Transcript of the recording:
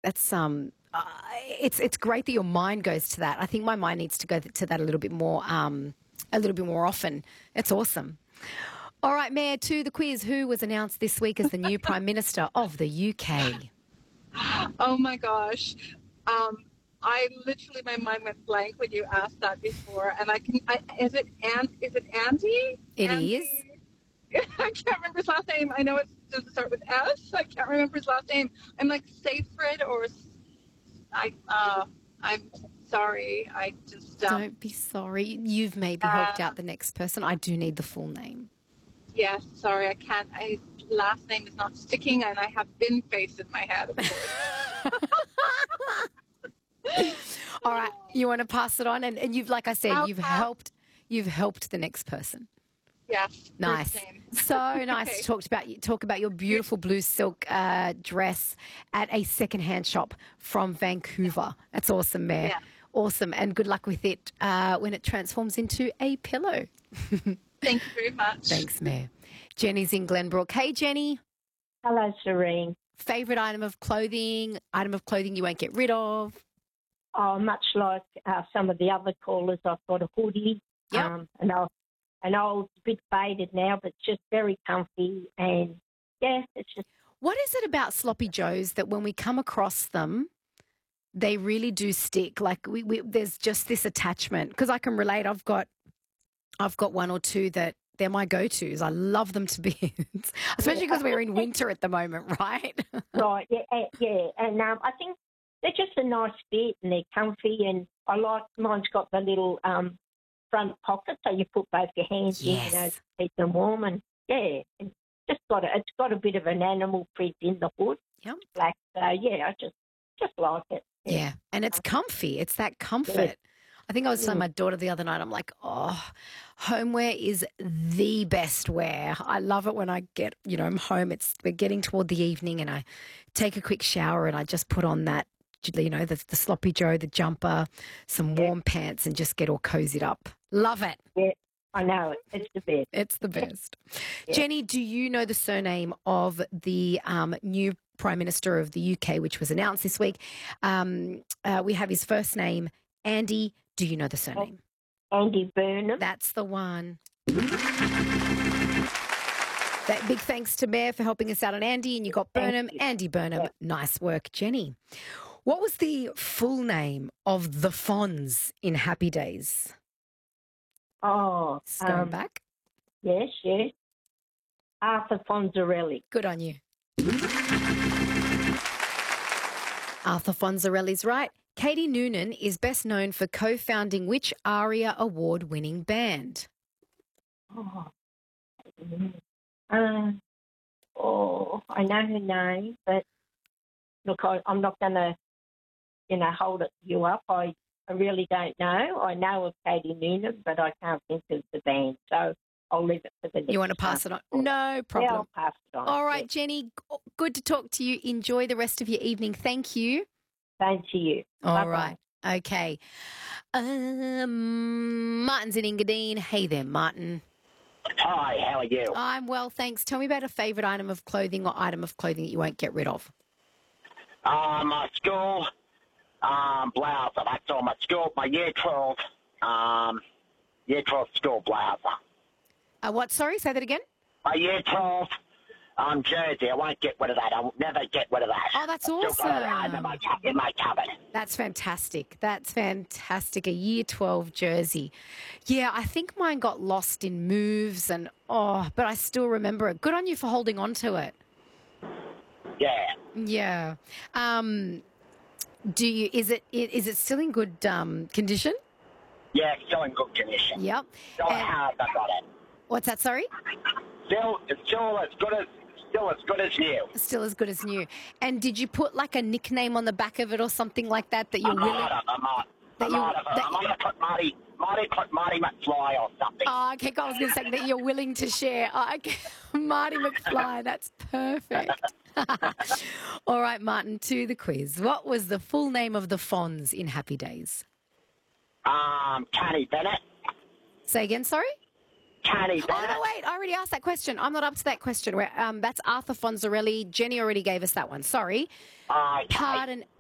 That's it's great that your mind goes to that. I think my mind needs to go to that a little bit more often. It's awesome. All right, Mayor, to the quiz. Who was announced this week as the new Prime Minister of the UK? Oh my gosh. I literally, my mind went blank when you asked that before, and is it Andy? It Andy? is. I can't remember his last name. I know it doesn't start with S. I can't remember his last name. I'm like Seyfried I'm sorry. I just Don't be sorry. You've maybe helped out the next person. I do need the full name. Yes, sorry, I can't. Last name is not sticking, and I have bin face in my head. Of course. All right, you want to pass it on, and you've, like I said, you've helped the next person. Yes. Nice. So nice Okay. to talk about your beautiful blue silk dress at a secondhand shop from Vancouver. That's awesome, Mayor. Yeah. Awesome, and good luck with it when it transforms into a pillow. Thank you very much. Thanks, Mayor. Jenny's in Glenbrook. Hey, Jenny. Hello, Serene. Favourite item of clothing you won't get rid of? Oh, much like some of the other callers, I've got a hoodie. Yep. An old, bit faded now, but just very comfy. And, yeah, it's just... What is it about Sloppy Joes that when we come across them, they really do stick? Like, there's just this attachment. Because I can relate. I've got one or two that they're my go-tos. I love them to bits, especially because we're in winter at the moment, right? Right, yeah. And I think they're just a nice fit and they're comfy. And I like, mine's got the little front pocket so you put both your hands in, to keep them warm. And, yeah, and it's got a bit of an animal print in the hood. Yep. Black. So, yeah, I just like it. Yeah, and it's comfy. It's that comfort. Yeah. I think I was telling my daughter the other night, I'm like, homeware is the best wear. I love it when I get, I'm home. We're getting toward the evening and I take a quick shower and I just put on that, the Sloppy Joe, the jumper, some warm pants and just get all cozied up. Love it. Yeah, I know it. It's the best. It's the best. Yeah. Jenny, do you know the surname of the new Prime Minister of the UK, which was announced this week? We have his first name, Andy. Do you know the surname? Andy Burnham. That's the one. That big thanks to Mayor for helping us out on Andy, and you got Burnham, Andy Burnham. Yeah. Nice work, Jenny. What was the full name of the Fonz in Happy Days? Oh, going back. Yes. Arthur Fonzarelli. Good on you. Arthur Fonzarelli's right. Katie Noonan is best known for co-founding which ARIA award-winning band? I know her name, but look, I'm not going to, hold you up. I really don't know. I know of Katie Noonan, but I can't think of the band, so I'll leave it for the next. You want to pass it on? No problem. Yeah, I'll pass it on. All right, Jenny, good to talk to you. Enjoy the rest of your evening. Thank you. Same to you. All Bye-bye. right. Okay. Martin's in Engadine. Hey there, Martin. Hi, how are you? I'm well, thanks. Tell me about a favourite item of clothing or item of clothing that you won't get rid of. My school blouse. That's all my school, my year 12 school blouse. What? Sorry, say that again? My year 12 jersey. I won't get rid of that. I'll never get rid of that. Oh, that's I've still got it awesome. in my cupboard. That's fantastic. That's fantastic. A year 12 jersey. Yeah, I think mine got lost in moves but I still remember it. Good on you for holding on to it. Yeah. Yeah. Is it still in good condition? Yeah, it's still in good condition. Yep. Still hard, I got it. What's that, sorry? Still as good as new. Still as good as new. And did you put like a nickname on the back of it or something like that you're willing? I might have put Marty McFly or something. Oh, okay. I was going to say that you're willing to share. Oh, okay. Marty McFly. That's perfect. All right, Martin, to the quiz. What was the full name of the Fonz in Happy Days? Canny Bennett. Say again, sorry? Canny Bennett. Oh, no, wait. I already asked that question. I'm not up to that question. That's Arthur Fonzarelli. Jenny already gave us that one. Sorry. Okay.